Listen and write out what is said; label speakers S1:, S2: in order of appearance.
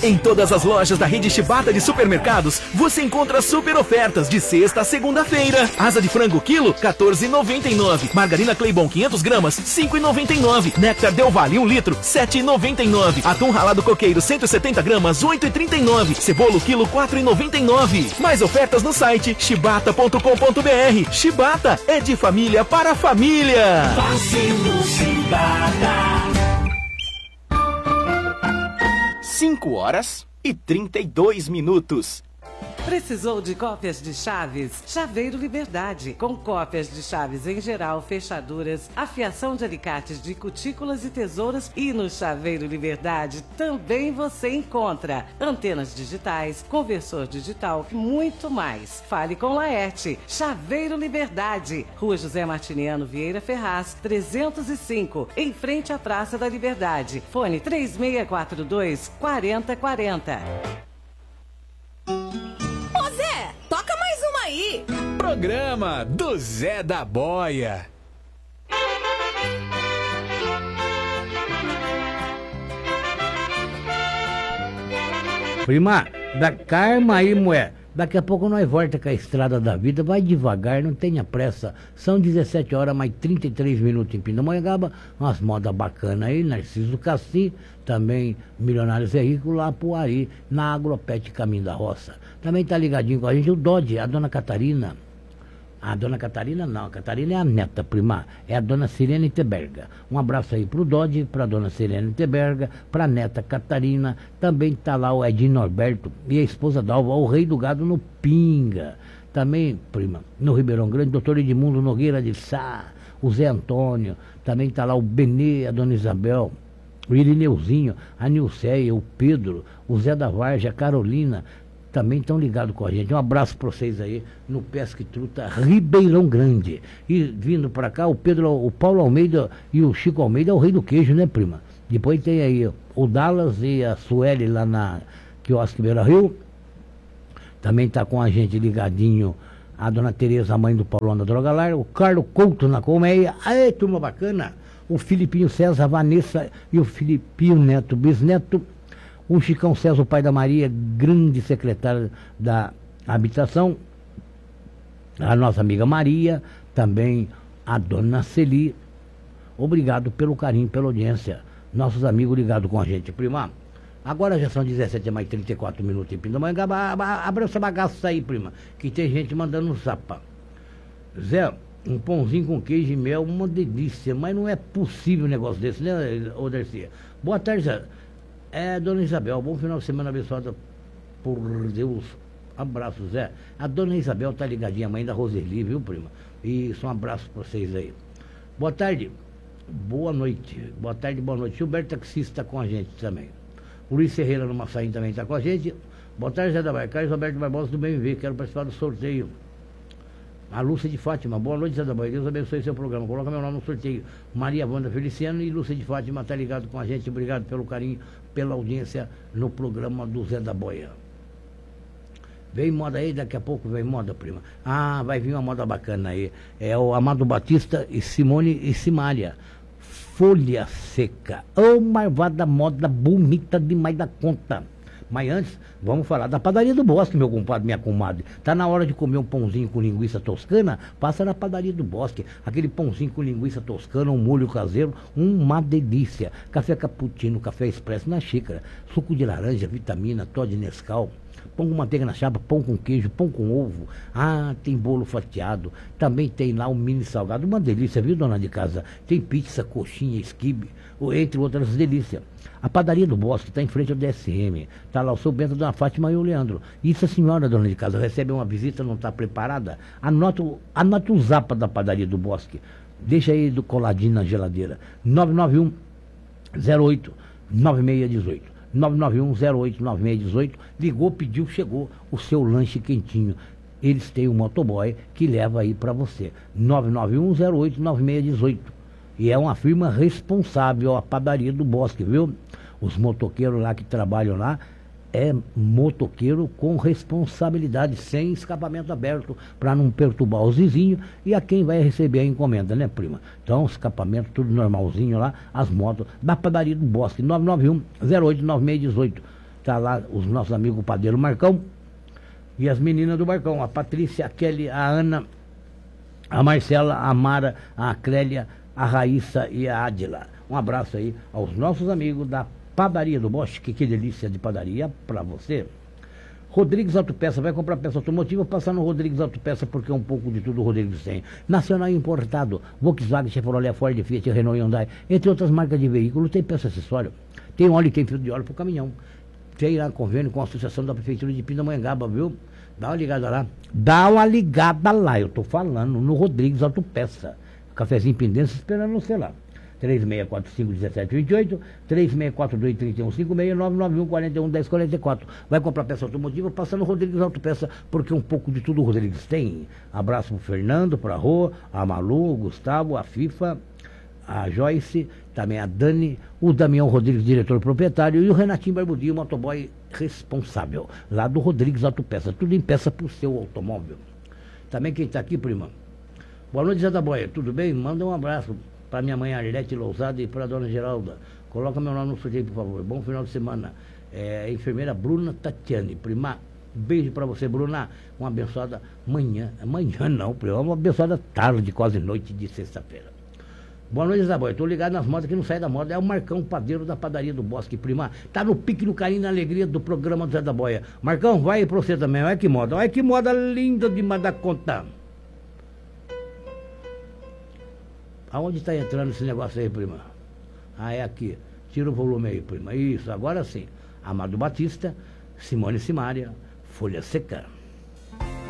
S1: Em todas as lojas da rede Shibata de supermercados, você encontra super ofertas de sexta a segunda-feira. Asa de frango quilo, 14,99. Margarina Claybon 500 gramas, 5,99. Néctar Del Valle 1 litro, 7,99. Atum ralado coqueiro 170 gramas, 8,39. Cebolo quilo, 4,99. Mais ofertas no site shibata.com.br. Shibata é de família para família.
S2: Passe no Shibata.
S1: 5h32.
S3: Precisou de cópias de chaves? Chaveiro Liberdade. Com cópias de chaves em geral, fechaduras, afiação de alicates de cutículas e tesouras. E no Chaveiro Liberdade também você encontra antenas digitais, conversor digital e muito mais. Fale com Laerte. Chaveiro Liberdade. Rua José Martiniano Vieira Ferraz, 305, em frente à Praça da Liberdade. Fone 3642-4040.
S4: Toca mais uma aí.
S5: Programa do Zé da Boia.
S6: Prima, dá calma aí, mulher. Daqui a pouco nós volta com a estrada da vida. Vai devagar, não tenha pressa. São 17 horas, mais 33 minutos em Pindamonhangaba. Umas modas bacanas aí. Narciso Cassi, também Milionários é Rico, lá pro Ari, na Agropet Caminho da Roça. Também tá ligadinho com a gente o Dodge, a dona Catarina. A dona Catarina não, a Catarina é a neta, prima, é a dona Sirene Teberga. Um abraço aí pro Dodge, pra dona Sirene Teberga, pra neta Catarina. Também tá lá o Edinho Norberto e a esposa Dalva, o rei do gado no Pinga. Também, prima, no Ribeirão Grande, doutor Edmundo Nogueira de Sá, o Zé Antônio. Também tá lá o Benê, a dona Isabel, o Irineuzinho, a Nilceia, o Pedro, o Zé da Varja, a Carolina. Também estão ligados com a gente. Um abraço para vocês aí no Pesca e Truta Ribeirão Grande. E vindo para cá, o Paulo Almeida e o Chico Almeida é o rei do queijo, né, prima? Depois tem aí o Dallas e a Sueli lá na Quiosque Beira Rio. Também está com a gente ligadinho a dona Tereza, a mãe do Paulão da Drogalar, o Carlos Couto na Colmeia. Aê, turma bacana! O Filipinho César, a Vanessa e o Filipinho Neto, bisneto. O Chicão César, o pai da Maria, grande secretário da Habitação. A nossa amiga Maria, também a dona Celi. Obrigado pelo carinho, pela audiência. Nossos amigos ligados com a gente. Prima, agora já são 17 mais 34 minutos em Pindamonhangaba. Abra essa bagaça aí, prima, que tem gente mandando um zapa. Zé, um pãozinho com queijo e mel, uma delícia, mas não é possível um negócio desse, né, ô Darcia? Boa tarde, Zé. Dona Isabel, bom final de semana abençoada por Deus. Abraço, Zé. A dona Isabel tá ligadinha, mãe da Roseli, viu, prima? Isso, um abraço pra vocês aí. Boa tarde. Boa noite. Boa tarde, boa noite. Gilberto Taxista com a gente também. O Luiz Ferreira no Massaim também tá com a gente. Boa tarde, Zé da Bahia. Carlos Roberto Barbosa do BMV, quero participar do sorteio. A Lúcia de Fátima, boa noite, Zé da Bahia. Deus abençoe seu programa. Coloca meu nome no sorteio. Maria Wanda Feliciano e Lúcia de Fátima tá ligado com a gente. Obrigado pelo carinho, pela audiência no programa do Zé da Boia. Vem moda aí, daqui a pouco vem moda, prima. Ah, vai vir uma moda bacana aí. É o Amado Batista e Simone e Simária. Folha Seca. Ô, marvada moda bonita demais da conta. Mas antes, vamos falar da Padaria do Bosque, meu compadre, minha comadre. Tá na hora de comer um pãozinho com linguiça toscana? Passa na Padaria do Bosque. Aquele pãozinho com linguiça toscana, um molho caseiro, uma delícia. Café cappuccino, café expresso na xícara. Suco de laranja, vitamina, Toddy Nescau. Pão com manteiga na chapa, pão com queijo, pão com ovo. Ah, tem bolo fatiado. Também tem lá um mini salgado. Uma delícia, viu, dona de casa? Tem pizza, coxinha, esquibe, entre outras delícias. A Padaria do Bosque está em frente ao DSM. Está lá o seu Bento, a dona Fátima e o Leandro. E se a senhora, dona de casa, recebe uma visita, não está preparada, anota o zapa da Padaria do Bosque. Deixa aí do coladinho na geladeira. 991 08 9618. 991-08-9618. Ligou, pediu, chegou o seu lanche quentinho. Eles têm um motoboy que leva aí para você. 991-08-9618. E é uma firma responsável, a Padaria do Bosque, viu? Os motoqueiros lá que trabalham lá é motoqueiro com responsabilidade, sem escapamento aberto, para não perturbar os vizinhos e a quem vai receber a encomenda, né, prima? Então, escapamento, tudo normalzinho lá, as motos da Padaria do Bosque, 991-08-9618. Tá lá os nossos amigos, o padeiro Marcão e as meninas do Marcão, a Patrícia, a Kelly, a Ana, a Marcela, a Mara, a Clélia, a Raíssa e a Adila. Um abraço aí aos nossos amigos da Padaria do Bosque, que delícia de padaria para você. Rodrigues Autopeça, vai comprar peça automotiva, passar no Rodrigues Autopeça, porque é um pouco de tudo o Rodrigues tem. Nacional importado, Volkswagen, Chevrolet, Ford, Fiat, Renault e Hyundai, entre outras marcas de veículo, tem peça acessória, tem óleo e tem fio de óleo para o caminhão. Tem lá convênio com a Associação da Prefeitura de Pindamonhangaba, viu? Dá uma ligada lá. Dá uma ligada lá, eu tô falando, no Rodrigues Autopeça. Cafezinho Pendência esperando você lá. 3645-1728, 3642-3156, 991-41-1044. Vai comprar peça automotiva, passa no Rodrigues Autopeça, porque um pouco de tudo o Rodrigues tem. Abraço pro Fernando, pra Rô, a Malu, o Gustavo, a FIFA, a Joyce, também a Dani, o Damião Rodrigues, diretor proprietário, e o Renatinho Barbudinho, motoboy responsável, lá do Rodrigues Autopeça. Tudo em peça pro seu automóvel. Também quem tá aqui, prima? Boa noite, Zé da Boia, tudo bem? Manda um abraço para minha mãe Arlete Lousada e para a dona Geralda. Coloca meu nome no sorteio, por favor. Bom final de semana. Enfermeira Bruna Tatiane. Prima, beijo para você, Bruna. Uma abençoada manhã. Amanhã não, prima. Uma abençoada tarde, quase noite de sexta-feira. Boa noite, Zaboia. Estou ligado nas modas que não sai da moda. É o Marcão, padeiro da Padaria do Bosque, prima. Tá no pique, no carinho, na alegria do programa do Zé da Boia. Marcão, vai para você também. Olha que moda. Olha que moda linda demais da conta. Aonde está entrando esse negócio aí, prima? Ah, é aqui. Tira o volume aí, prima. Isso, agora sim. Amado Batista, Simone Simaria, Folha Seca.